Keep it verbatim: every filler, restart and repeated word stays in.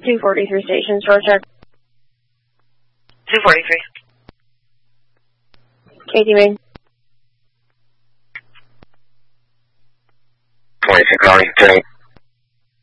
two forty-three station, short check. two forty-three. Katie Main. twenty-six calling, turning